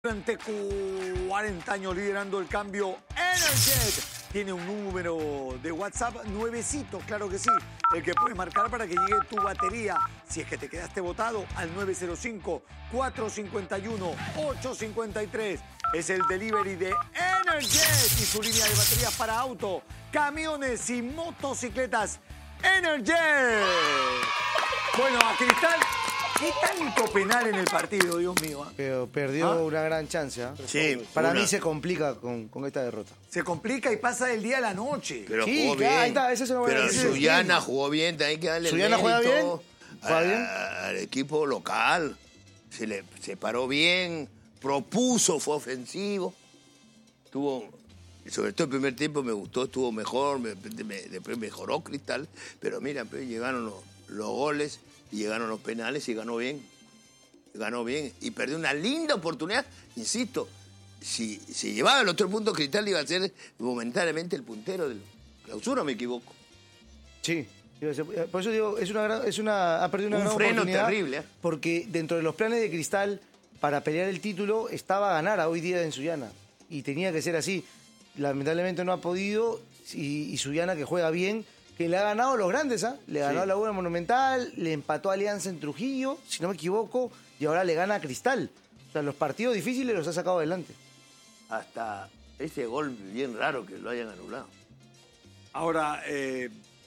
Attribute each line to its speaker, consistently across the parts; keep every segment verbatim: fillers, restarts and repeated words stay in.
Speaker 1: Durante cuarenta años liderando el cambio, Energet tiene un número de WhatsApp nuevecito, claro que sí, el que puedes marcar para que llegue tu batería. Si es que te quedaste botado, al nueve cero cinco, cuatro cinco uno, ocho cinco tres. Es el delivery de Energet y su línea de baterías para auto, camiones y motocicletas. Energet. Bueno, a Cristal, ¿qué tanto penal en el partido, Dios mío? ¿eh?
Speaker 2: Pero perdió
Speaker 1: ¿Ah?
Speaker 2: una gran chance. ¿eh?
Speaker 3: Sí,
Speaker 2: Para
Speaker 3: una.
Speaker 2: mí se complica con, con esta derrota.
Speaker 1: Se complica y pasa del día a la noche.
Speaker 3: Pero
Speaker 2: Sí,
Speaker 3: jugó
Speaker 2: claro,
Speaker 3: bien.
Speaker 2: ahí está, ese es una buena
Speaker 3: Pero
Speaker 2: decisión.
Speaker 3: Suyana jugó bien, también hay que darle el
Speaker 2: ¿Suyana juega bien?
Speaker 3: mérito
Speaker 2: ¿Juega
Speaker 3: a-
Speaker 2: bien?
Speaker 3: Al equipo local. Se le se paró bien, propuso, fue ofensivo. Tuvo, sobre todo el primer tiempo me gustó, estuvo mejor, me- me- después mejoró Cristal. Pero mira, pues, llegaron los, los goles, y llegaron los penales y ganó bien. Ganó bien y perdió una linda oportunidad, insisto. Si se llevaba el otro punto, Cristal iba a ser momentáneamente el puntero del clausura, ¿o me equivoco?
Speaker 2: Sí. Por eso digo, es una gran- es una, ha perdido una
Speaker 3: Un
Speaker 2: gran
Speaker 3: freno
Speaker 2: oportunidad.
Speaker 3: terrible, ¿eh?
Speaker 2: Porque dentro de los planes de Cristal, para pelear el título, estaba a ganar a hoy día en Suyana. Y tenía que ser así. Lamentablemente no ha podido. Y, y Suyana, que juega bien, que le ha ganado a los grandes, ¿ah? Le ganó
Speaker 3: Sí.
Speaker 2: a la Laguna Monumental, le empató a Alianza en Trujillo, si no me equivoco, y ahora le gana a Cristal. O sea, los partidos difíciles los ha sacado adelante.
Speaker 3: Hasta ese gol bien raro que lo hayan anulado.
Speaker 1: Ahora, eh,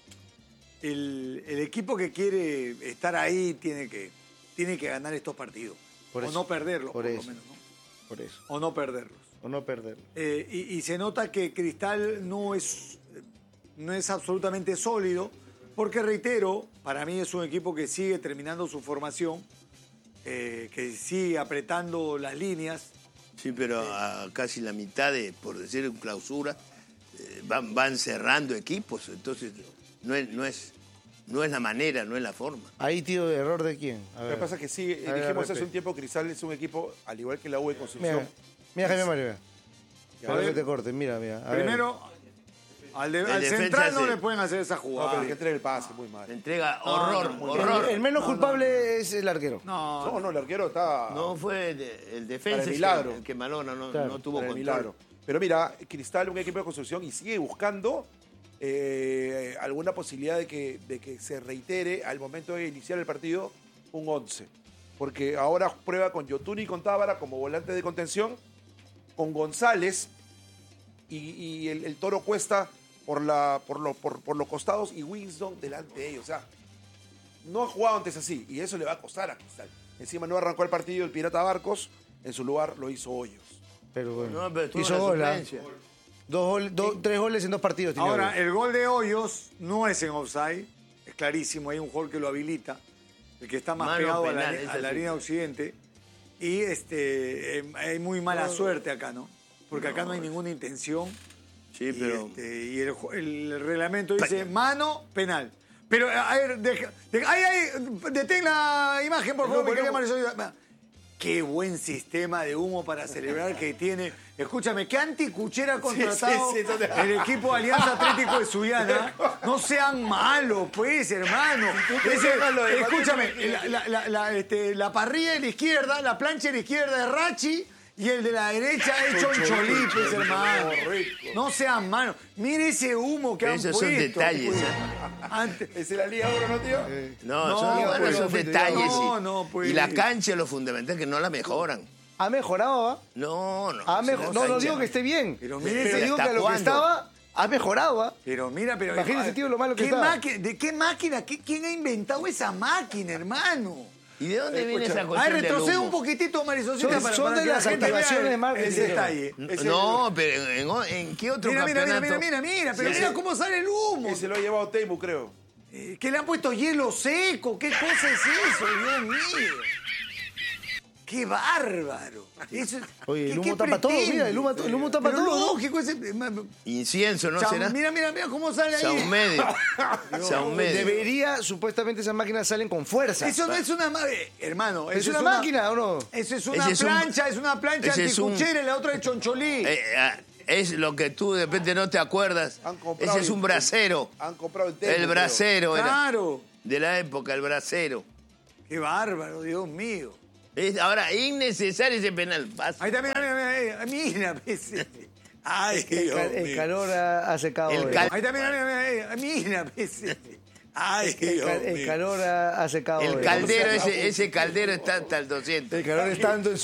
Speaker 1: el, el equipo que quiere estar ahí tiene que, tiene que ganar estos partidos.
Speaker 2: Por
Speaker 1: o
Speaker 2: eso,
Speaker 1: no perderlos, por,
Speaker 2: por
Speaker 1: lo
Speaker 2: eso.
Speaker 1: menos. ¿no?
Speaker 2: Por eso.
Speaker 1: O no perderlos.
Speaker 2: O no perderlo.
Speaker 1: Eh, y, y se nota que Cristal no es, no es absolutamente sólido, porque reitero, para mí es un equipo que sigue terminando su formación, eh, que sigue apretando las líneas.
Speaker 3: Sí, pero a casi la mitad de, por decir, en clausura, eh, van, van cerrando equipos. Entonces, no es, no, es, no es la manera, no es la forma.
Speaker 2: Ahí, tío, ¿error de quién? A
Speaker 4: Lo
Speaker 2: ver.
Speaker 4: que pasa es que sí,
Speaker 2: A ver,
Speaker 4: dijimos
Speaker 2: Repe.
Speaker 4: hace un tiempo que Cristal es un equipo, al igual que la U de
Speaker 2: Mira,
Speaker 4: Concepción.
Speaker 2: mira, Jaime Mario, mira.
Speaker 1: A
Speaker 2: Para
Speaker 1: ver.
Speaker 2: que te corte, mira, mira. A ver.
Speaker 1: Primero, al, de-
Speaker 3: El
Speaker 1: al
Speaker 3: defensa
Speaker 1: central no
Speaker 3: se-
Speaker 1: le pueden hacer esa
Speaker 4: No,
Speaker 1: jugada.
Speaker 4: pero el que entrega el pase, muy mal.
Speaker 3: Entrega
Speaker 1: No,
Speaker 3: horror,
Speaker 1: no, muy
Speaker 3: horror.
Speaker 2: El, el menos culpable es el arquero.
Speaker 1: No,
Speaker 4: No, no, el arquero está
Speaker 3: No fue de- el defensa
Speaker 4: Para el
Speaker 3: es
Speaker 4: milagro.
Speaker 3: el, el que malogra, no,
Speaker 2: Claro,
Speaker 3: no tuvo
Speaker 4: para el
Speaker 3: control.
Speaker 4: milagro. Pero mira, Cristal, un equipo de construcción, y sigue buscando eh, alguna posibilidad de que, de que se reitere al momento de iniciar el partido un once. Porque ahora prueba con Yotuni y con Tábara como volante de contención, con González y, y el, el Toro Cuesta por, la, por, lo- por, por los costados y Winston delante de ellos. O sea, no ha jugado antes así y eso le va a costar a Cristal. Encima no arrancó el partido el Pirata Barcos, en su lugar lo hizo Hoyos.
Speaker 2: Pero bueno.
Speaker 3: No, pero estuvo
Speaker 2: Hizo
Speaker 3: en la
Speaker 2: gol, ¿ah?
Speaker 3: suplencia.
Speaker 2: Dos gol- dos- tres goles en dos partidos. tiene
Speaker 1: ahora,
Speaker 2: hoy.
Speaker 1: el gol de Hoyos no es en offside, es clarísimo, hay un gol que lo habilita, el que está más
Speaker 3: Mano
Speaker 1: pegado
Speaker 3: penal,
Speaker 1: a la,
Speaker 3: esa
Speaker 1: a la
Speaker 3: sí.
Speaker 1: línea occidente. Y este, eh, hay muy mala suerte acá, ¿no? Porque acá no hay ninguna intención.
Speaker 3: Sí,
Speaker 1: Y,
Speaker 3: pero...
Speaker 1: este, y el, ju- el reglamento dice mano penal. Pero, a ver, deja- deja- ay, ay, detén la imagen, por
Speaker 4: No,
Speaker 1: favor, mi
Speaker 4: bueno.
Speaker 1: querida Marisol. Qué buen sistema de humo para celebrar que tiene. Escúchame, qué anticuchera ha contratado
Speaker 4: sí, sí, eso te-
Speaker 1: el equipo Alianza Atlético de Suyana. No sean malos, pues, hermano. Ese-
Speaker 4: déjalo de
Speaker 1: escúchame,
Speaker 4: Martín
Speaker 1: la, la- la- la, este, la parrilla de la izquierda, la plancha de la izquierda es Rachi y el de la derecha es Choncholí, pues, hermano. No sean malos. Mire ese humo que
Speaker 3: Pero
Speaker 1: han
Speaker 3: esos
Speaker 1: puesto.
Speaker 3: son detalles,
Speaker 1: pues.
Speaker 3: ¿eh?
Speaker 1: Antes-
Speaker 4: ¿Es la Liga Oro, no, tío?
Speaker 3: No,
Speaker 1: No,
Speaker 3: son, bueno,
Speaker 1: pues,
Speaker 3: son
Speaker 2: pues,
Speaker 3: detalles.
Speaker 1: no,
Speaker 3: y,
Speaker 1: no, pues.
Speaker 3: y la cancha es lo fundamental, que no la mejoran.
Speaker 2: Ha mejorado, ¿ah?
Speaker 3: No, no.
Speaker 2: Ha
Speaker 3: si
Speaker 2: mejo- no, no
Speaker 3: cancha-
Speaker 2: digo que esté bien.
Speaker 1: Pero
Speaker 2: Pero,
Speaker 1: mire,
Speaker 2: digo que
Speaker 3: ¿hasta
Speaker 2: a lo que
Speaker 3: cuándo?
Speaker 2: estaba, ha mejorado, ¿ah?
Speaker 1: Pero mira, pero.
Speaker 2: Imagínese, tío, lo malo que
Speaker 1: ¿Qué
Speaker 2: está.
Speaker 1: máquina- ¿De qué máquina? ¿Qué- ¿Quién ha inventado esa máquina, hermano?
Speaker 3: ¿Y de dónde viene esa
Speaker 1: Ay,
Speaker 3: cuestión del
Speaker 1: retrocede
Speaker 3: humo?
Speaker 1: un poquitito, Marisosita,
Speaker 2: Son-
Speaker 1: para,
Speaker 2: son
Speaker 1: para
Speaker 2: de
Speaker 1: que la
Speaker 2: las
Speaker 1: gente vea
Speaker 2: activaciones de marketing.
Speaker 1: ese detalle.
Speaker 4: Ese-
Speaker 3: No, pero ¿en, en qué otro
Speaker 1: Mira, mira, mira,
Speaker 3: campeonato?
Speaker 1: mira, mira, mira, pero
Speaker 4: Sí,
Speaker 1: mira
Speaker 4: sí.
Speaker 1: cómo sale el humo.
Speaker 4: Que se lo ha llevado Teimu, creo.
Speaker 1: Eh, que le han puesto hielo seco, ¿qué cosa es eso, Dios mío? ¡Qué bárbaro! Eso-
Speaker 2: Oye, el
Speaker 1: ¿qué-
Speaker 2: humo
Speaker 1: qué
Speaker 2: tapa todo,
Speaker 1: pretende?
Speaker 2: mira, el humo, el humo tapa
Speaker 1: Pero
Speaker 2: todo.
Speaker 1: lógico, ese...
Speaker 3: Incienso, ¿no
Speaker 1: Cham-
Speaker 3: será?
Speaker 1: Mira, mira, mira cómo sale ahí.
Speaker 3: Saumedio. Saumedio.
Speaker 2: Debería, supuestamente esas máquinas salen con fuerza.
Speaker 1: Eso no es una ma- eh, hermano.
Speaker 2: ¿Es
Speaker 1: eso
Speaker 2: una máquina o no?
Speaker 1: Eso es una
Speaker 3: Ese es un-
Speaker 1: plancha, es una plancha
Speaker 3: ese es un-
Speaker 1: anticuchera y la otra de choncholí.
Speaker 3: Eh, ah, es lo que tú de repente no te acuerdas.
Speaker 4: Han comprado
Speaker 3: Ese es un
Speaker 4: el-
Speaker 3: bracero.
Speaker 4: Han comprado el Teimu,
Speaker 3: El
Speaker 4: creo.
Speaker 3: bracero era.
Speaker 1: Claro.
Speaker 3: De la época, el bracero.
Speaker 1: Qué bárbaro, Dios mío.
Speaker 3: Es, ahora, innecesario ese penal. Pasa.
Speaker 1: Ahí está, mira, mira, mira, mira, mira. Ay,
Speaker 2: El,
Speaker 1: Dios
Speaker 2: ca- el
Speaker 1: mío.
Speaker 2: calor ha, ha secado.
Speaker 3: El
Speaker 2: el-
Speaker 3: cal-
Speaker 1: Ahí está, mira, mira, mira, mira. Ay,
Speaker 2: el
Speaker 1: Dios
Speaker 2: ca- el
Speaker 1: mío.
Speaker 2: calor ha, ha secado.
Speaker 3: El
Speaker 2: el-
Speaker 3: caldero, ese, ese caldero está hasta el doscientos.
Speaker 2: El calor es tanto en